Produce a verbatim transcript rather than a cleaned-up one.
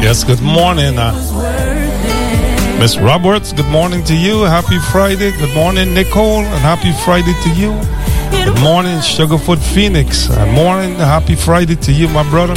Yes, good morning. Uh, Miss Roberts, good morning to you. Happy Friday. Good morning, Nicole, and happy Friday to you. Good morning, Sugarfoot Phoenix. Good morning, happy Friday to you, my brother.